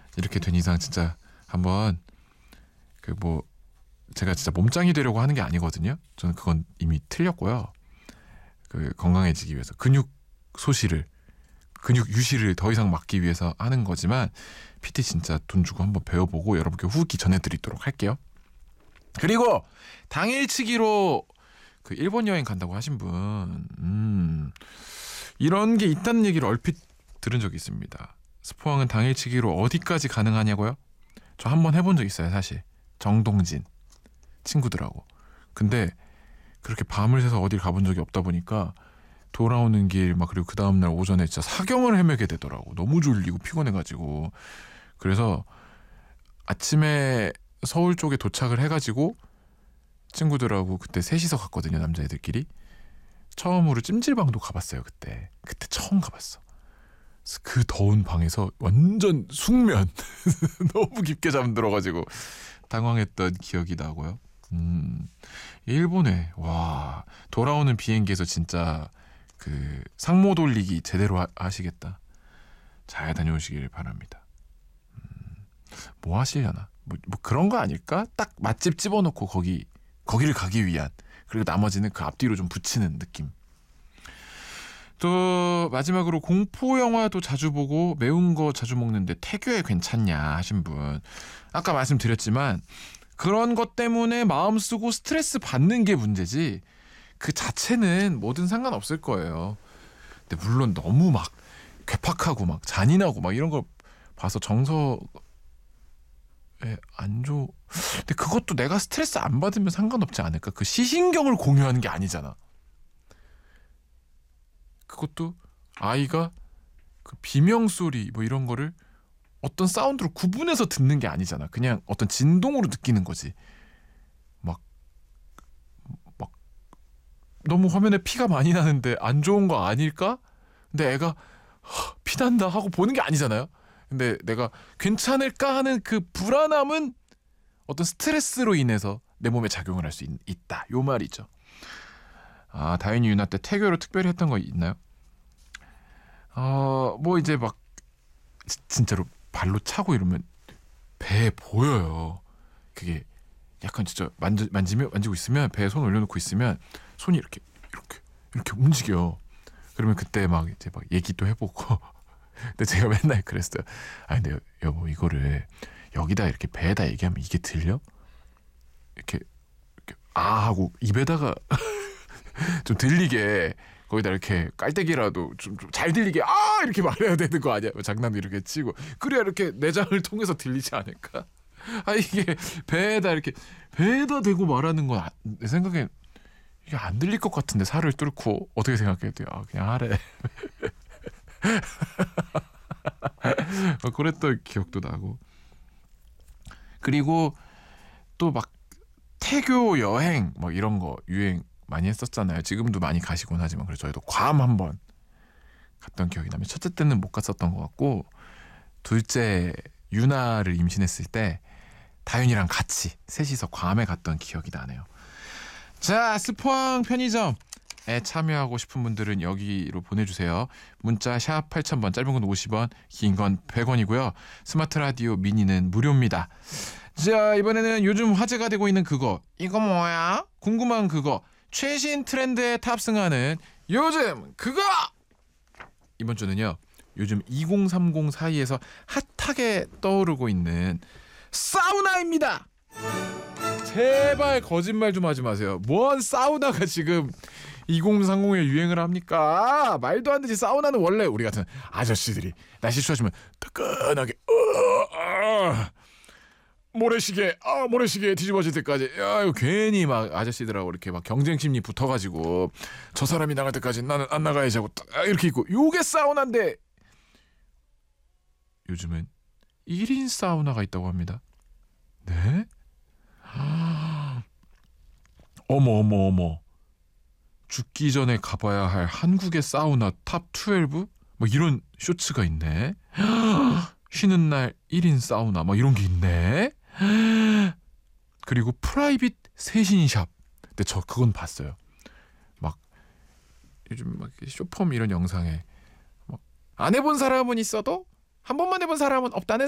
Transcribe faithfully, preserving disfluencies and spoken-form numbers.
이렇게 된 이상 진짜 한번 그 뭐 제가 진짜 몸짱이 되려고 하는 게 아니거든요. 저는 그건 이미 틀렸고요. 그 건강해지기 위해서 근육 소실을 근육 유실을 더 이상 막기 위해서 하는 거지만 피티 진짜 돈 주고 한번 배워보고 여러분께 후기 전해드리도록 할게요. 그리고 당일치기로 그 일본 여행 간다고 하신 분 음, 이런 게 있다는 얘기를 얼핏 들은 적이 있습니다. 스포왕은 당일치기로 어디까지 가능하냐고요? 저 한번 해본 적 있어요. 사실 정동진 친구들하고. 근데 그렇게 밤을 새서 어딜 가본 적이 없다 보니까 돌아오는 길 막 그리고 그 다음날 오전에 진짜 사경을 헤매게 되더라고. 너무 졸리고 피곤해가지고. 그래서 아침에 서울 쪽에 도착을 해가지고 친구들하고 그때 셋이서 갔거든요. 남자애들끼리. 처음으로 찜질방도 가봤어요. 그때 그때 처음 가봤어. 그 더운 방에서 완전 숙면 너무 깊게 잠들어가지고 당황했던 기억이 나고요. 음, 일본에 와 돌아오는 비행기에서 진짜 그 상모 돌리기 제대로 하, 하시겠다. 잘 다녀오시길 바랍니다. 음, 뭐 하시려나? 뭐, 뭐 그런 거 아닐까? 딱 맛집 집어넣고 거기 거기를 가기 위한, 그리고 나머지는 그 앞뒤로 좀 붙이는 느낌. 또 마지막으로 공포 영화도 자주 보고 매운 거 자주 먹는데 태교에 괜찮냐 하신 분, 아까 말씀드렸지만 그런 것 때문에 마음 쓰고 스트레스 받는 게 문제지 그 자체는 뭐든 상관없을 거예요. 근데 물론 너무 막 괴팍하고 막 잔인하고 막 이런 걸 봐서 정서에 안 좋. 근데 그것도 내가 스트레스 안 받으면 상관없지 않을까? 그 시신경을 공유하는 게 아니잖아. 그것도 아이가 그 비명 소리 뭐 이런 거를 어떤 사운드로 구분해서 듣는 게 아니잖아. 그냥 어떤 진동으로 느끼는 거지. 막, 막 너무 화면에 피가 많이 나는데 안 좋은 거 아닐까? 근데 애가 피 난다 하고 보는 게 아니잖아요. 근데 내가 괜찮을까 하는 그 불안함은 어떤 스트레스로 인해서 내 몸에 작용을 할 수 있다. 요 말이죠. 아, 다윤이 유나 때 태교로 특별히 했던 거 있나요? 어, 뭐 이제 막 지, 진짜로 발로 차고 이러면 배에 보여요. 그게 약간 진짜 만져, 만지면 만지고 있으면 배에 손 올려놓고 있으면 손이 이렇게 이렇게 이렇게 움직여. 그러면 그때 막 이제 막 얘기도 해보고. 근데 제가 맨날 그랬어요. 아 근데 여보 이거를 여기다 이렇게 배에다 얘기하면 이게 들려? 이렇게, 이렇게 아 하고 입에다가 좀 들리게 거기다 이렇게 깔때기라도 좀 잘 들리게 아 이렇게 말해야 되는 거 아니야? 장난도 이렇게 치고 그래야 이렇게 내장을 통해서 들리지 않을까? 아 이게 배에다 이렇게 배에다 대고 말하는 건 내 생각엔 이게 안 들릴 것 같은데 살을 뚫고 어떻게 생각해야 돼요? 아, 그냥 하래. 그랬던 기억도 나고. 그리고 또 막 태교 여행 뭐 이런 거 유행 많이 했었잖아요. 지금도 많이 가시곤 하지만 그래서 저희도 괌 한번 갔던 기억이 나면 첫째 때는 못 갔었던 것 같고 둘째 유나를 임신했을 때 다윤이랑 같이 셋이서 괌에 갔던 기억이 나네요. 자, 스포왕 편의점에 참여하고 싶은 분들은 여기로 보내주세요. 문자 샵 팔천 번, 짧은 건 오십 원, 긴 건 백 원이고요. 스마트 라디오 미니는 무료입니다. 자, 이번에는 요즘 화제가 되고 있는 그거, 이거 뭐야? 궁금한 그거, 최신 트렌드에 탑승하는 요즘 그거! 이번 주는요, 요즘 이공삼공 사이에서 핫하게 떠오르고 있는 사우나입니다. 제발 거짓말 좀 하지 마세요. 뭔 사우나가 지금 이공삼공에 유행을 합니까? 말도 안 되지. 사우나는 원래 우리 같은 아저씨들이 날씨 추워지면 뜨끈하게 어, 어, 모래시계 아 모래시계 뒤집어질 때까지 야 이거 괜히 막 아저씨들하고 이렇게 막 경쟁 심리 붙어가지고 저 사람이 나갈 때까지 나는 안 나가야지 하고 딱 이렇게 있고, 요게 사우나인데 요즘은 일 인 사우나가 있다고 합니다. 네? 어머 어머 어머, 죽기 전에 가봐야 할 한국의 사우나 탑 십이? 뭐 이런 쇼츠가 있네. 쉬는 날 일 인 사우나 뭐 이런 게 있네. 그리고 프라이빗 세신샵. 근데 저 그건 봤어요. 막 요즘 막 쇼폼 이런 영상에 막 안 해본 사람은 있어도 한 번만 해본 사람은 없다는